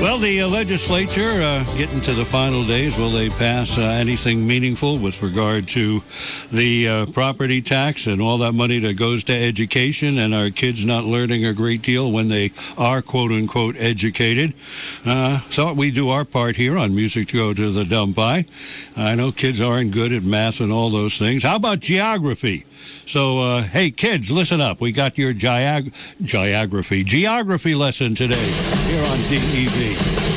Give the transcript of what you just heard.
Well, the legislature getting to the final days. Will they pass anything meaningful with regard to the property tax and all that money that goes to education and our kids not learning a great deal when they are, quote-unquote, educated? So we do our part here on Music to Go to the Dump By. I know kids aren't good at math and all those things. How about geography? So, hey, kids, listen up. We got your geography lesson today here on DEV.